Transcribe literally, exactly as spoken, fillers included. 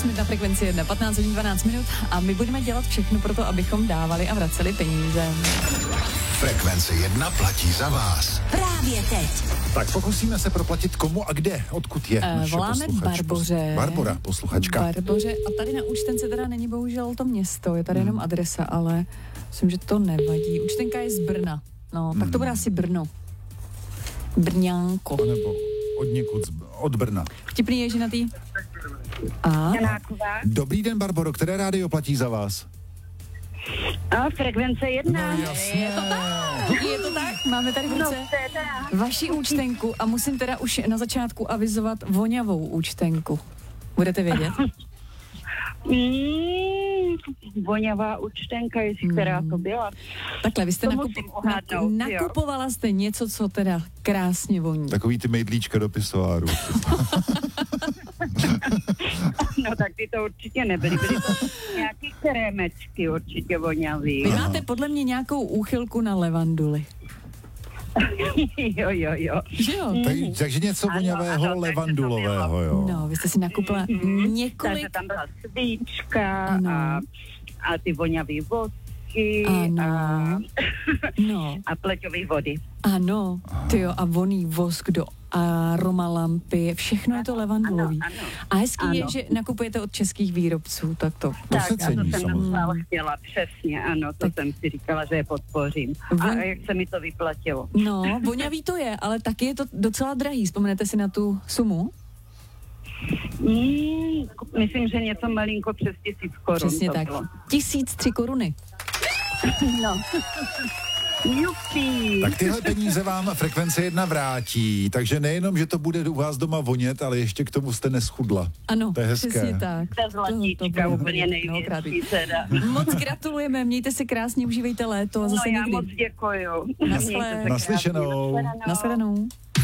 minut na Frekvenci jedna, patnáct hodin dvanáct minut a my budeme dělat všechno pro to, abychom dávali a vraceli peníze. Frekvence jedna platí za vás. Právě teď. Tak pokusíme se proplatit komu a kde, odkud je Uh, naše voláme posluchač. Barboře. Barbora, posluchačka. Barboře. A tady na účtence teda není bohužel to město, je tady jenom adresa, ale myslím, že to nevadí. Účtenka je z Brna. No, tak to bude asi Brno. Brňánko. Nebo od někud, z- od Brna. Vtipný je, že na tý... A? Dobrý den, Barboro, které rádio platí za vás? A Frekvence jedna. No jasně. Je to tak, je to tak. Máme tady v ruce vaši účtenku a musím teda už na začátku avizovat voňavou účtenku. Budete vědět? Mm, voňavá účtenka, jestli která to byla. Takhle, vy jste To nakup- musím uhádnout, nak- jo. nakupovala jste něco, co teda krásně voní. Takový ty mejdlíčka do pisoáru. No tak ty to určitě nebyly, byly to nějaký krémečky určitě voňavý. Vy máte podle mě nějakou úchylku na levanduly. Jo, jo, jo. Že jo? Tak, takže něco Ano, voňavého, ano, takže to levandulového, jo. No, vy jste si nakupila Takže několik... tam byla svíčka Ano. a, a ty voňavý vosky Ano. a, No, a pleťové vody. ano, tyjo, a voný vosk do aroma lampy, všechno je to levandulový. ano, ano. A hezký je, Ano. že nakupujete od českých výrobců, tak to... To Tak, se a cení, to jsem samozřejmě. docela chtěla, přesně, ano, to Tak- jsem si říkala, že je podpořím. A Von- jak se mi to vyplatilo? No, voňavý to je, ale taky je to docela drahý. Vzpomenete si na tu sumu? Mm, myslím, že něco malinko přes tisíc korun. Přesně to tak. bylo. Tisíc tři koruny. No. Jupi. Tak tyhle peníze vám Frekvence jedna vrátí, takže nejenom, že to bude u vás doma vonět, ale ještě k tomu jste neschudla. Ano, To je hezké. přesně tak. Ta zlatíčka bude úplně hodně, mnohokrát největší teda. Moc gratulujeme, mějte se krásně, užívejte léto a No zase já někdy. moc děkuju. Naschle. Mějte se Naslyšenou. krásně. Nashledanou.